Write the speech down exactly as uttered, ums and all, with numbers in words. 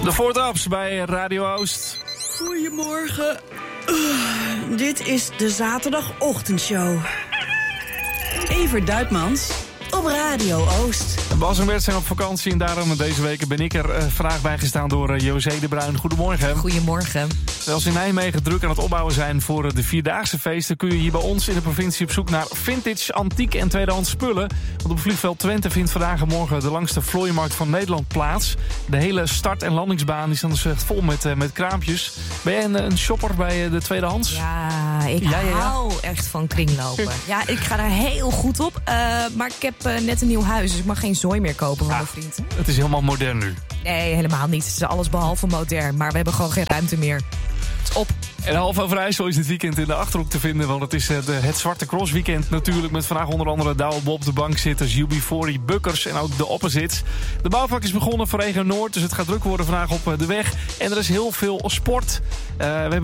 De Voortaps bij Radio Oost. Goedemorgen. Uh, dit is de zaterdagochtendshow. Evert Duitmans op Radio Oost. Bas en Bert zijn op vakantie en daarom deze week ben ik er uh, vraag bijgestaan door uh, José de Bruin. Goedemorgen. Goedemorgen. Terwijl ze in Nijmegen druk aan het opbouwen zijn voor uh, de Vierdaagse feesten, kun je hier bij ons in de provincie op zoek naar vintage, antiek en tweedehands spullen. Want op vliegveld Twente vindt vandaag en morgen de langste vlooimarkt van Nederland plaats. De hele start- en landingsbaan is dan dus echt vol met, uh, met kraampjes. Ben jij een, een shopper bij uh, de tweedehands? Ja, ik Ja, ja, ja. hou echt van kringlopen. Ja, ik ga daar heel goed op. Uh, maar ik heb uh, net een nieuw huis, dus ik mag geen zooi meer kopen van Ah, mijn vriend. Het is helemaal modern nu. Nee, helemaal niet. Het is alles behalve modern. Maar we hebben gewoon geen ruimte meer. Het is op. En half over IJssel is dit weekend in de Achterhoek te vinden. Want het is de, het Zwarte Cross weekend natuurlijk. Met vandaag onder andere Douwe Bob, de bankzitters, U B forty, Bukkers en ook de Opposites. De bouwvak is begonnen voor regio Noord. Dus het gaat druk worden vandaag op de weg. En er is heel veel sport. Uh, we hebben